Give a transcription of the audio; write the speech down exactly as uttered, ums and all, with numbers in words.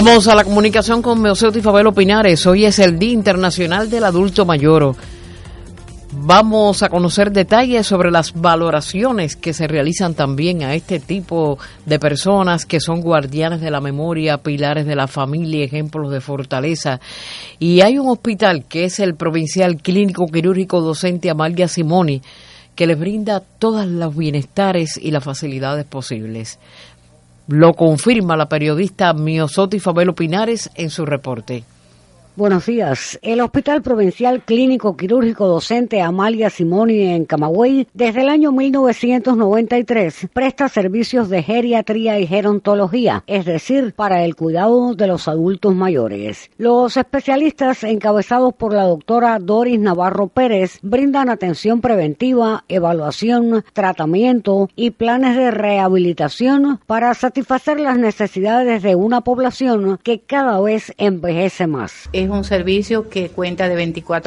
Vamos a la comunicación con Meoceoti Fabelo Pinares. Hoy es el Día Internacional del Adulto Mayor. Vamos a conocer detalles sobre las valoraciones que se realizan también a este tipo de personas que son guardianes de la memoria, pilares de la familia, ejemplos de fortaleza. Y hay un hospital que es el Provincial Clínico Quirúrgico Docente Amalia Simoni, que les brinda todos los bienestares y las facilidades posibles. Lo confirma la periodista Meoceoti Fabelo Pinares en su reporte. Buenos días. El Hospital Provincial Clínico Quirúrgico Docente Amalia Simoni en Camagüey, desde el año mil novecientos noventa y tres, presta servicios de geriatría y gerontología, es decir, para el cuidado de los adultos mayores. Los especialistas, encabezados por la doctora Doris Navarro Pérez, brindan atención preventiva, evaluación, tratamiento y planes de rehabilitación para satisfacer las necesidades de una población que cada vez envejece más. Es un servicio que cuenta de veinticuatro